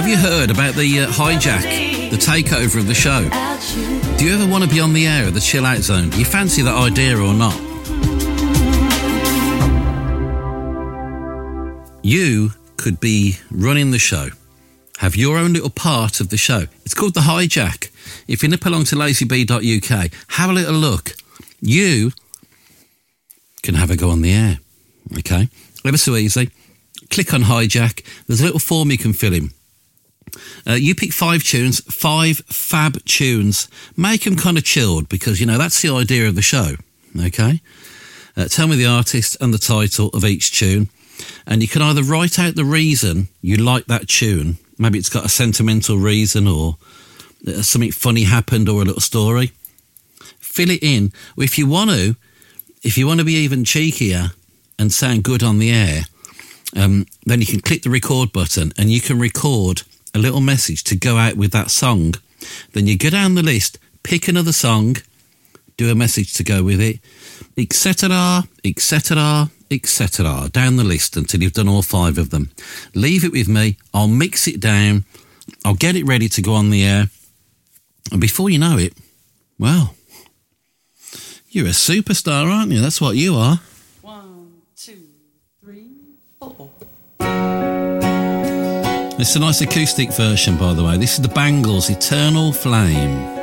Have you heard about the hijack, the takeover of the show? Do you ever want to be on the air of the Chill Out Zone? Do you fancy that idea or not? You could be running the show, have your own little part of the show. It's called the hijack. If you nip along to lazybee.uk, have a little look. You can have a go on the air, okay? Ever so easy. Click on hijack. There's a little form you can fill in. You pick 5 tunes, 5 fab tunes. Make them kind of chilled because, you know, that's the idea of the show, okay? Tell me the artist and the title of each tune. And you can either write out the reason you like that tune. Maybe it's got a sentimental reason or something funny happened or a little story. Fill it in. If you want to be even cheekier and sound good on the air, then you can click the record button and you can record a little message to go out with that song. Then you go down the list, pick another song, do a message to go with it, etc., etc., etc., down the list until you've done all 5 of them. Leave it with me. I'll mix it down. I'll get it ready to go on the air. And before you know it, well, you're a superstar, aren't you? That's what you are. 1, 2, 3, 4. It's a nice acoustic version, by the way. This is the Bangles' Eternal Flame.